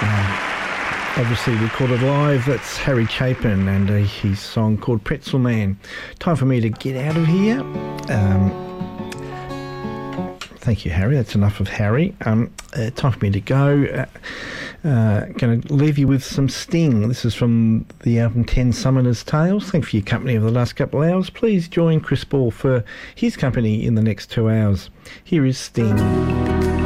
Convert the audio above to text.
Obviously recorded live. That's Harry Chapin and his song called Pretzel Man. Time for me to get out of here. Thank you, Harry. That's enough of Harry. Time for me to go. Going to leave you with some Sting. This is from the album 10 Summoners Tales. Thanks for your company over the last couple of hours. Please join Chris Ball for his company in the next 2 hours. Here is Sting.